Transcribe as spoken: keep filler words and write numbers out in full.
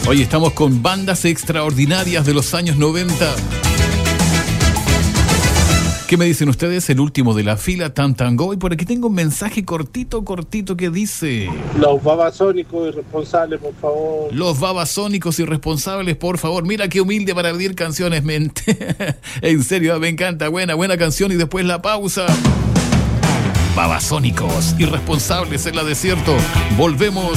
Hoy estamos con bandas extraordinarias de los años noventa. ¿Qué me dicen ustedes? El último de la fila, Tan Tan Go. Y por aquí tengo un mensaje cortito, cortito que dice: Los babasónicos irresponsables, por favor. Los babasónicos irresponsables, por favor. Mira qué humilde para pedir canciones, mente. En serio, me encanta. Buena, buena canción. Y después la pausa. Babasónicos irresponsables en la desierto. Volvemos.